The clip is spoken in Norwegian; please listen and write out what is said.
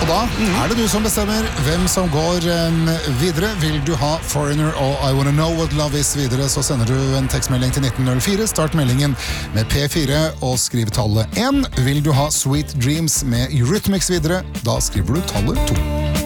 Og da det du som bestemmer hvem som går videre. Vil du ha Foreigner og I Wanna Know What Love Is videre, så sender du en tekstmelding til 1904. Start meldingen med P4 og skriv tallet 1. Vil du ha Sweet Dreams med Eurythmics videre, da skriver du tallet 2.